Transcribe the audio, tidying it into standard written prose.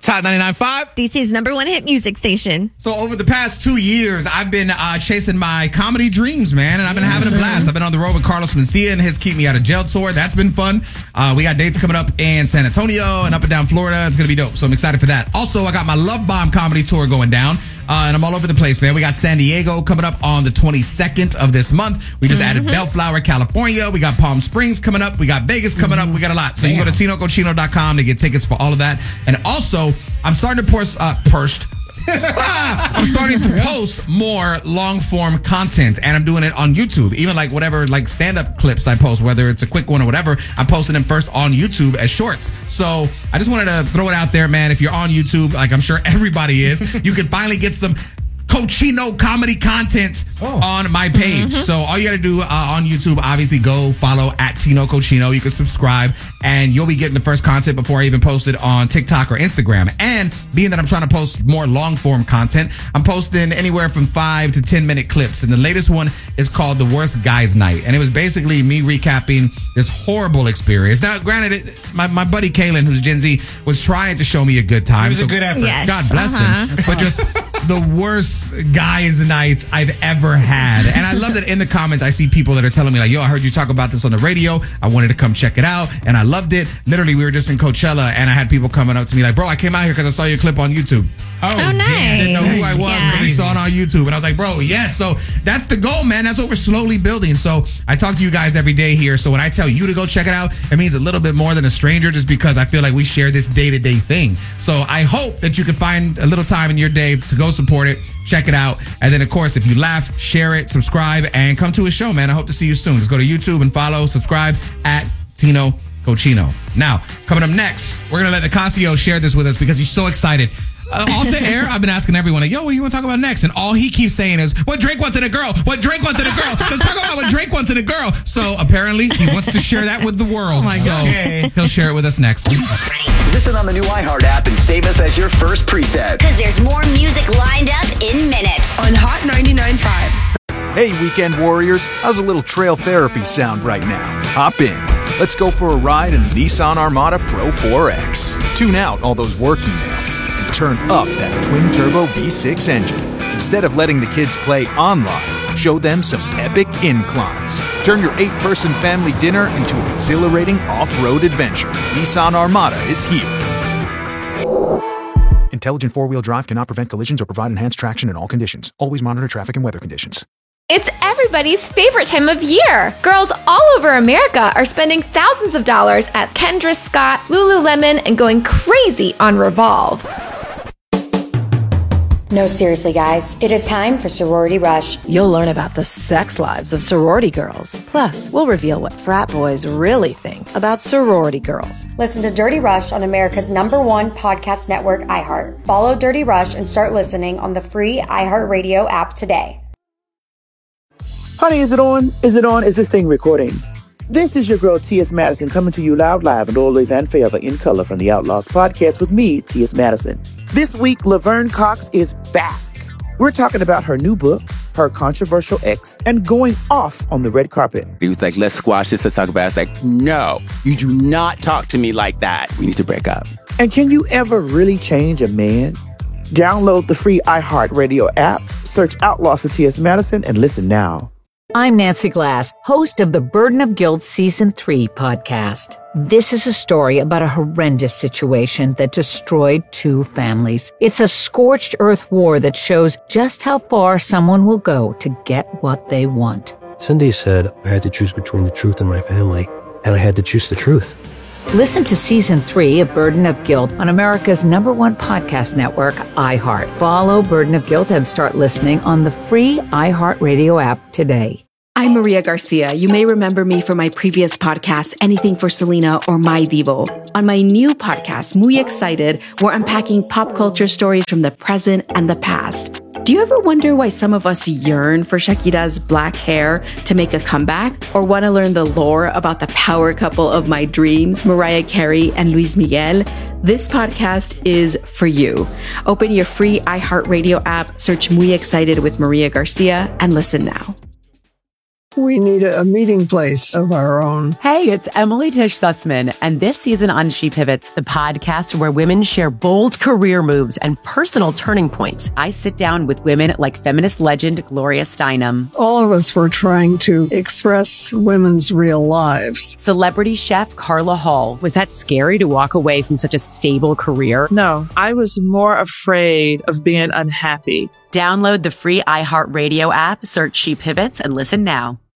Hot 99.5. DC's #1 hit music station. So over the past 2 years, I've been chasing my comedy dreams, man, and I've been having a blast. I've been on the road with Carlos Mencia and his Keep Me Out of Jail tour. That's been fun. We got dates coming up in San Antonio and up and down Florida. It's going to be dope, so I'm excited for that. Also, I got my Love Bomb comedy tour going down. And I'm all over the place, man. We got San Diego coming up on the 22nd of this month. We just added Bellflower, California. We got Palm Springs coming up. We got Vegas coming up. We got a lot. So you can go to TinoCochino.com to get tickets for all of that. And also, I'm starting to I'm starting to post more long form content, and I'm doing it on YouTube. Even like whatever like stand up clips I post, whether it's a quick one or whatever, I'm posting them first on YouTube as shorts. So I just wanted to throw it out there, man. If you're on YouTube, like I'm sure everybody is, you can finally get some Cochino comedy content on my page. So all you got to do on YouTube, obviously go follow at Tino Cochino. You can subscribe and you'll be getting the first content before I even post it on TikTok or Instagram. And being that I'm trying to post more long form content, I'm posting anywhere from 5 to 10 minute clips. And the latest one is called The Worst Guys Night. And it was basically me recapping this horrible experience. Now, granted, my buddy Kalen, who's Gen Z, was trying to show me a good time. It was a good effort. Yes. God bless him. But just the worst guys night I've ever had. And I love that in the comments I see people that are telling me like, yo, I heard you talk about this on the radio. I wanted to come check it out and I loved it. Literally, we were just in Coachella and I had people coming up to me like, bro, I came out here because I saw your clip on YouTube. Oh, nice. Didn't know who I was, Yeah. but they saw it on YouTube. And I was like, bro, yes. So that's the goal, man. That's what we're slowly building. So I talk to you guys every day here. So when I tell you to go check it out, it means a little bit more than a stranger just because I feel like we share this day-to-day thing. So I hope that you can find a little time in your day to go support it, check it out. And then, of course, if you laugh, share it, subscribe, and come to a show, man. I hope to see you soon. Just go to YouTube and follow, subscribe at Tino Cochino. Now, coming up next, we're going to let Nicasio share this with us because he's so excited. Off the air, I've been asking everyone, like, yo, what do you want to talk about next? And all he keeps saying is, what Drake wants in a girl? What Drake wants in a girl? Let's talk about what Drake wants in a girl. So apparently, he wants to share that with the world. So he'll share it with us next. Listen on the new iHeart app and save us as your first preset. Because there's more music lined up in minutes. On Hot 99.5. Hey, weekend warriors, how's a little trail therapy sound right now? Hop in. Let's go for a ride in the Nissan Armada Pro 4X. Tune out all those work emails and turn up that twin-turbo V6 engine. Instead of letting the kids play online, show them some epic inclines. Turn your 8-person family dinner into an exhilarating off-road adventure. Nissan Armada is here. Intelligent four-wheel drive cannot prevent collisions or provide enhanced traction in all conditions. Always monitor traffic and weather conditions. It's everybody's favorite time of year. Girls all over America are spending thousands of dollars at Kendra Scott, Lululemon, and going crazy on Revolve. No, seriously, guys. It is time for Sorority Rush. You'll learn about the sex lives of sorority girls. Plus, we'll reveal what frat boys really think about sorority girls. Listen to Dirty Rush on America's #1 podcast network, iHeart. Follow Dirty Rush and start listening on the free iHeartRadio app today. Honey, is it on? Is it on? Is this thing recording? This is your girl, T.S. Madison, coming to you loud, live, and always and forever in color from the Outlaws podcast with me, T.S. Madison. This week, Laverne Cox is back. We're talking about her new book, her controversial ex, and going off on the red carpet. He was like, let's squash this, let's talk about it. I was like, no, you do not talk to me like that. We need to break up. And can you ever really change a man? Download the free iHeartRadio app, search Outlaws for T.S. Madison, and listen now. I'm Nancy Glass, host of the Burden of Guilt Season 3 podcast. This is a story about a horrendous situation that destroyed 2 families. It's a scorched earth war that shows just how far someone will go to get what they want. Cindy said I had to choose between the truth and my family, and I had to choose the truth. Listen to Season 3 of Burden of Guilt on America's #1 podcast network, iHeart. Follow Burden of Guilt and start listening on the free iHeartRadio app today. I'm Maria Garcia. You may remember me from my previous podcast, Anything for Selena or My Divo. On my new podcast, Muy Excited, we're unpacking pop culture stories from the present and the past. Do you ever wonder why some of us yearn for Shakira's black hair to make a comeback? Or want to learn the lore about the power couple of my dreams, Mariah Carey and Luis Miguel? This podcast is for you. Open your free iHeartRadio app, search Muy Excited with Maria Garcia, and listen now. We need a meeting place of our own. Hey, it's Emily Tish Sussman, and this season on She Pivots, the podcast where women share bold career moves and personal turning points. I sit down with women like feminist legend Gloria Steinem. All of us were trying to express women's real lives. Celebrity chef Carla Hall. Was that scary to walk away from such a stable career? No, I was more afraid of being unhappy. Download the free iHeartRadio app, search She Pivots, and listen now.